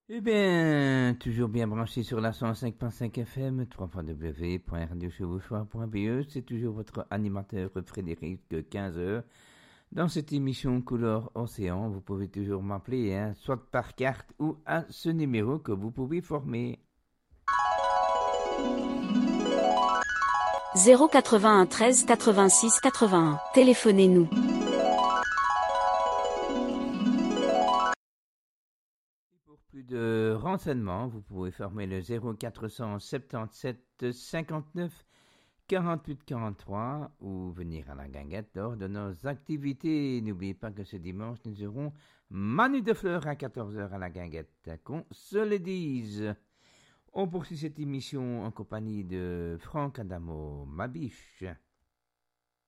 Eh bien, toujours bien branché sur la 105.5 FM, www.radiochevauchoir.be. C'est toujours votre animateur Frédéric, 15 heures. Dans cette émission Couleur Océan, vous pouvez toujours m'appeler, soit par carte ou à ce numéro que vous pouvez former. 081 13 86 81. Téléphonez-nous. Pour plus de renseignements, vous pouvez former le 0477 59 48 43 ou venir à la guinguette lors de nos activités. N'oubliez pas que ce dimanche, nous aurons Manu de Fleurs à 14 heures à la guinguette. Qu'on se le dise. On poursuit cette émission en compagnie de Franck Adamo Mabiche.